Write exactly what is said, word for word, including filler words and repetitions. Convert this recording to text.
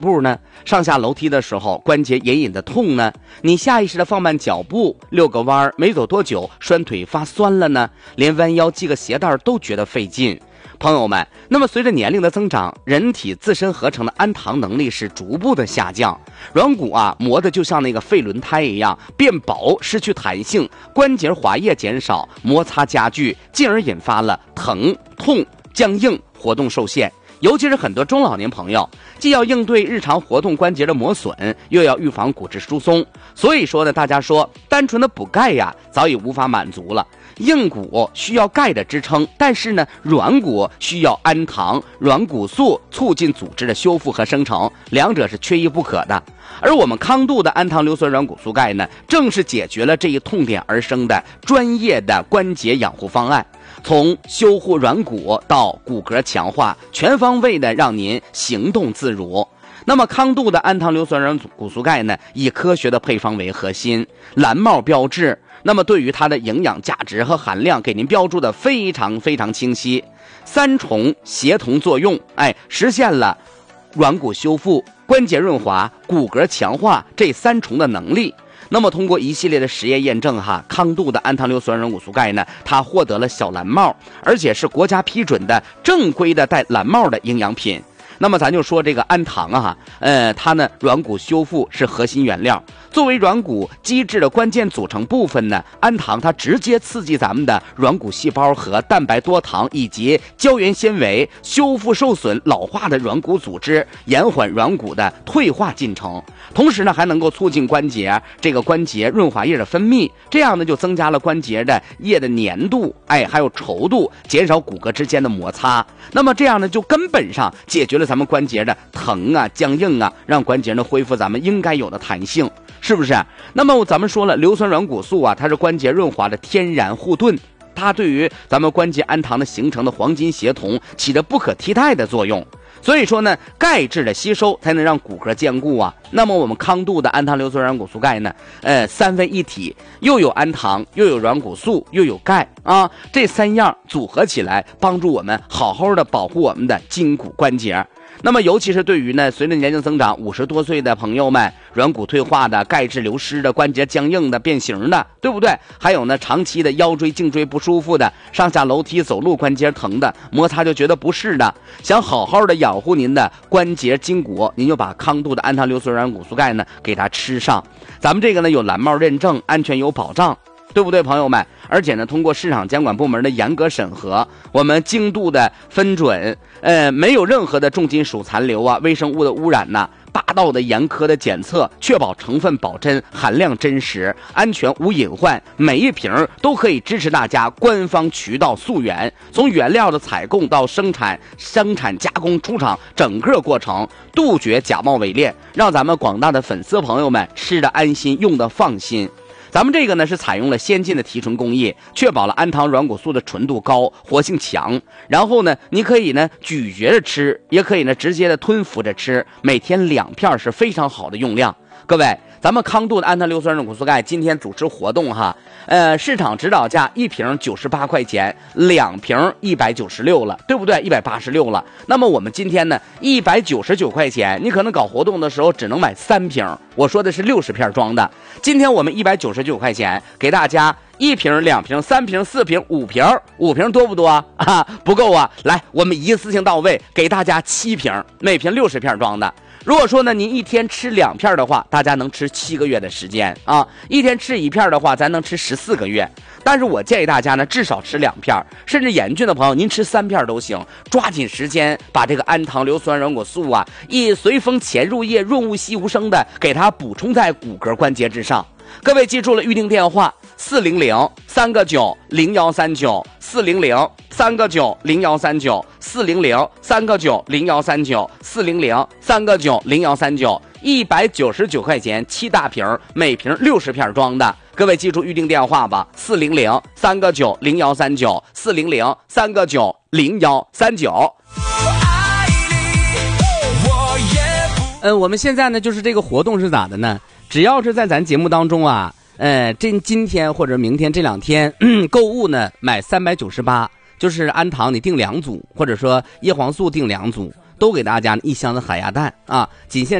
步呢？上下楼梯的时候关节隐隐的痛呢？你下意识的放慢脚步，遛个弯，没走多久拴腿发酸了呢？连弯腰系个鞋带都觉得费劲。朋友们，那么随着年龄的增长，人体自身合成的氨糖能力是逐步的下降，软骨啊磨得就像那个废轮胎一样变薄，失去弹性，关节滑液减少，摩擦加剧，进而引发了疼痛僵硬，活动受限。尤其是很多中老年朋友，既要应对日常活动关节的磨损，又要预防骨质疏松。所以说呢，大家说单纯的补钙呀，早已无法满足了。硬骨需要钙的支撑，但是呢，软骨需要氨糖、软骨素促进组织的修复和生成，两者是缺一不可的。而我们康度的氨糖硫酸软骨素钙呢，正是解决了这一痛点而生的专业的关节养护方案。从修护软骨到骨骼强化，全方位的让您行动自如。那么康度的氨糖硫酸软骨素钙呢，以科学的配方为核心，蓝帽标志，那么对于它的营养价值和含量给您标注的非常非常清晰，三重协同作用，哎，实现了软骨修复、关节润滑、骨骼强化这三重的能力。那么通过一系列的实验验证哈，康度的氨糖硫酸软骨素钙呢，它获得了小蓝帽，而且是国家批准的正规的带蓝帽的营养品。那么咱就说这个氨糖啊，呃，它呢软骨修复是核心原料，作为软骨机制的关键组成部分呢，氨糖它直接刺激咱们的软骨细胞和蛋白多糖以及胶原纤维，修复受损老化的软骨组织，延缓软骨的退化进程。同时呢，还能够促进关节这个关节润滑液的分泌，这样呢就增加了关节的液的粘度，哎，还有稠度，减少骨骼之间的摩擦。那么这样呢，就根本上解决了咱们关节的疼啊、僵硬啊，让关节呢恢复咱们应该有的弹性，是不是？那么咱们说了，硫酸软骨素啊，它是关节润滑的天然护盾，它对于咱们关节氨糖的形成的黄金协同起着不可替代的作用。所以说呢，钙质的吸收才能让骨骼坚固啊。那么我们康度的氨糖硫酸软骨素钙呢，呃，三位一体，又有氨糖，又有软骨素，又有钙啊，这三样组合起来，帮助我们好好的保护我们的筋骨关节。那么尤其是对于呢随着年龄增长五十多岁的朋友们，软骨退化的、钙质流失的、关节僵硬的、变形的，对不对？还有呢长期的腰椎颈椎不舒服的，上下楼梯走路关节疼的，摩擦就觉得不适的，想好好的养护您的关节筋骨，您就把康度的氨糖硫酸软骨素钙呢给它吃上。咱们这个呢有蓝帽认证，安全有保障，对不对朋友们？而且呢通过市场监管部门的严格审核，我们精度的分准，呃没有任何的重金属残留啊、微生物的污染呐、霸道的严苛的检测，确保成分保真、含量真实、安全无隐患，每一瓶都可以支持大家官方渠道溯源，从原料的采购到生产、生产加工、出厂整个过程，杜绝假冒伪劣，让咱们广大的粉丝朋友们吃的安心，用的放心。咱们这个呢是采用了先进的提纯工艺，确保了氨糖软骨素的纯度高、活性强。然后呢，你可以呢咀嚼着吃，也可以呢直接的吞服着吃，每天两片是非常好的用量。各位，咱们康度的氨糖硫酸软骨素钙今天主持活动哈，呃，市场指导价一瓶九十八块钱，两瓶一百九十六了，对不对？一百八十六了。那么我们今天呢，一百九十九块钱，你可能搞活动的时候只能买三瓶，我说的是六十片装的。今天我们一百九十九块钱给大家一瓶、两瓶、三瓶、四瓶、五瓶，五瓶多不多啊？啊，不够啊！来，我们一次性到位，给大家七瓶，每瓶六十片装的。如果说呢，您一天吃两片的话，大家能吃七个月的时间啊；一天吃一片的话，咱能吃十四个月。但是我建议大家呢，至少吃两片，甚至严峻的朋友，您吃三片都行。抓紧时间把这个氨糖硫酸软骨素啊，以随风潜入液，润物细无声的给它补充在骨骼关节之上。各位记住了预定电话：四零零三个九零幺三九，四零零三个九零幺三九，四零零三个九零幺三九，四零零三个九零幺三九，一百九十九块钱七大瓶，每瓶六十片装的。各位记住预定电话吧：四零零三个九零幺三九，四零零三个九零幺三九。嗯，我们现在呢，就是这个活动是咋的呢？只要是在咱节目当中啊，呃，这今天或者明天这两天、嗯、购物呢，买三百九十八，就是氨糖你订两组，或者说叶黄素订两组， 都给大家一箱子海鸭蛋啊，仅限